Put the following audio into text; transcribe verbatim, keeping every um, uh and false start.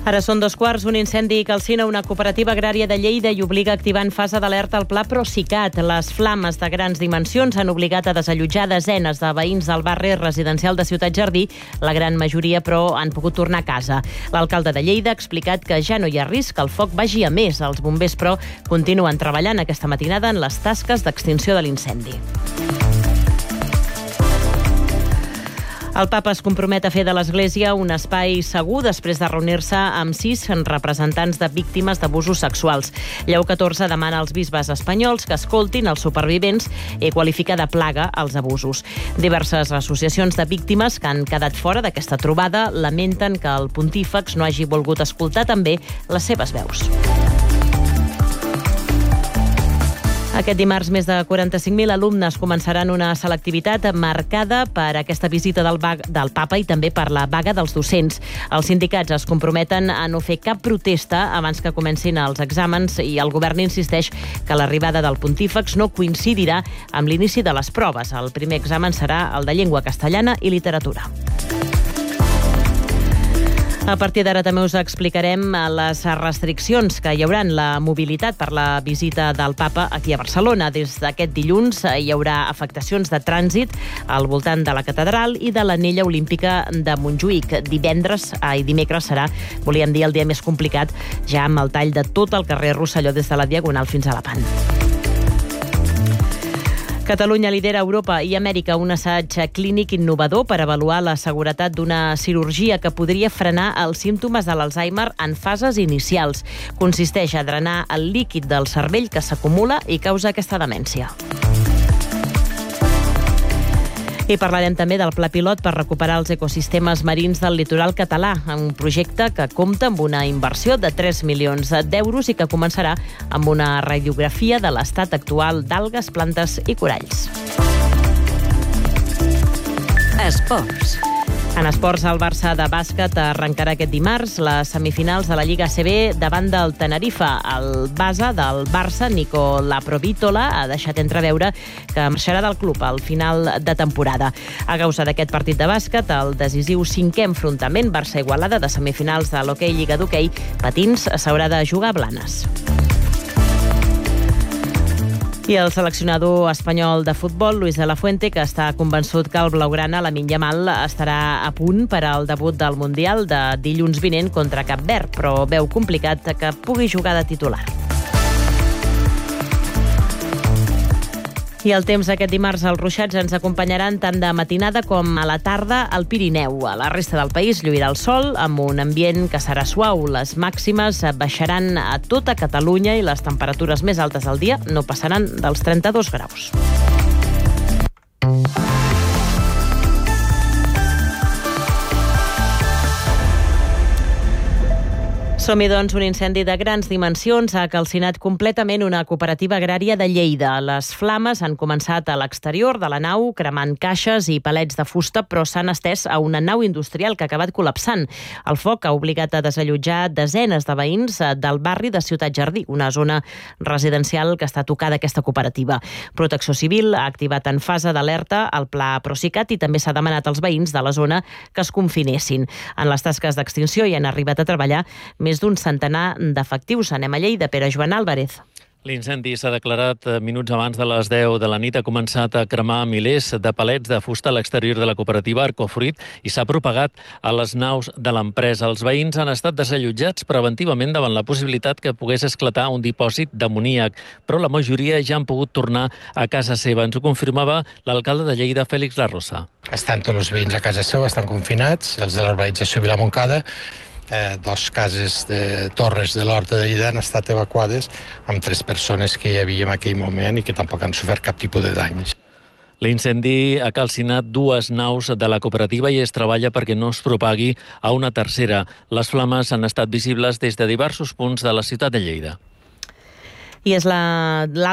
Ara són dos quarts, un incendi calcina una cooperativa agrària de Lleida i obliga a activar en fase d'alerta el pla Procicat. Les flames de grans dimensions han obligat a desallotjar desenes de veïns del barri residencial de Ciutat Jardí. La gran majoria, però, han pogut tornar a casa. L'alcalde de Lleida ha explicat que ja no hi ha risc que el foc vagi a més. Els bombers, però, continuen treballant aquesta matinada en les tasques d'extinció de l'incendi. El papa es compromet a fer de l'Església un espai segur després de reunir-se amb sis representants de víctimes d'abusos sexuals. Lleó catorze demana als bisbes espanyols que escoltin els supervivents i qualifica de plaga els abusos. Diverses associacions de víctimes que han quedat fora d'aquesta trobada lamenten que el pontífex no hagi volgut escoltar també les seves veus. Aquest dimarts, més de quaranta-cinc mil alumnes començaran una selectivitat marcada per aquesta visita del, del papa i també per la vaga dels docents. Els sindicats es comprometen a no fer cap protesta abans que comencin els exàmens i el govern insisteix que l'arribada del pontífex no coincidirà amb l'inici de les proves. El primer examen serà el de llengua castellana i literatura. A partir d'ara també us explicarem les restriccions que hi haurà en la mobilitat per la visita del papa aquí a Barcelona. Des d'aquest dilluns hi haurà afectacions de trànsit al voltant de la catedral i de l'anella olímpica de Montjuïc. Divendres i dimecres serà, volíem dir, el dia més complicat, ja amb el tall de tot el carrer Rosselló des de la Diagonal fins a la Pan. Catalunya lidera a Europa i Amèrica un assaig clínic innovador per avaluar la seguretat d'una cirurgia que podria frenar els símptomes de l'Alzheimer en fases inicials. Consisteix a drenar el líquid del cervell que s'acumula i causa aquesta demència. I parlarem també del pla pilot per recuperar els ecosistemes marins del litoral català, un projecte que compta amb una inversió de tres milions d'euros i que començarà amb una radiografia de l'estat actual d'algues, plantes i coralls. Esports. En esports, el Barça de bàsquet arrencarà aquest dimarts les semifinals de la Lliga A C B davant del Tenerife. El base del Barça, Nico Laprovítola, ha deixat entreveure que marxarà del club al final de temporada. A causa d'aquest partit de bàsquet, el decisiu cinquè enfrontament Barça-Igualada de semifinals de l'Hockey Lliga d'Hockey Patins s'haurà de jugar a Blanes. I el seleccionador espanyol de futbol, Luis de la Fuente, que està convençut que el blaugrana, Lamine Yamal, estarà a punt per al debut del Mundial de dilluns vinent contra Cap Verd, però veu complicat que pugui jugar de titular. I el temps aquest dimarts, els ruixats ens acompanyaran tant de matinada com a la tarda al Pirineu. A la resta del país lluirà el sol amb un ambient que serà suau. Les màximes baixaran a tota Catalunya i les temperatures més altes del dia no passaran dels trenta-dos graus. Som-hi, doncs, un incendi de grans dimensions ha calcinat completament una cooperativa agrària de Lleida. Les flames han començat a l'exterior de la nau, cremant caixes i palets de fusta, però s'han estès a una nau industrial que ha acabat col·lapsant. El foc ha obligat a desallotjar desenes de veïns del barri de Ciutat Jardí, una zona residencial que està tocada aquesta cooperativa. Protecció Civil ha activat en fase d'alerta el pla Procicat i també s'ha demanat als veïns de la zona que es confinessin. En les tasques d'extinció hi han arribat a treballar més d'un centenar d'efectius. Anem a Lleida, Pere Joan Álvarez. L'incendi s'ha declarat minuts abans de les deu de la nit. Ha començat a cremar milers de palets de fusta a l'exterior de la cooperativa Arcofruit i s'ha propagat a les naus de l'empresa. Els veïns han estat desallotjats preventivament davant la possibilitat que pogués esclatar un dipòsit d'amoníac, però la majoria ja han pogut tornar a casa seva. Ens ho confirmava l'alcalde de Lleida, Fèlix Larrosa. Estan tots els veïns a casa seva, estan confinats, els de l'urbanització Vila Montcada. Eh, dos cases de torres de l'Horta de Lleida han estat evacuades amb tres persones que hi havia en aquell moment i que tampoc han sofert cap tipus de danys. L'incendi ha calcinat dues naus de la cooperativa i es treballa perquè no es propagui a una tercera. Les flames han estat visibles des de diversos punts de la ciutat de Lleida. I és la